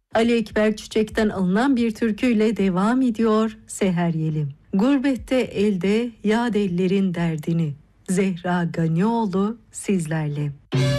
Ali Ekber Çiçek'ten alınan bir türküyle devam ediyor Seher Yelim. Gurbette elde yad ellerin derdini. Zehra Ganioğlu sizlerle.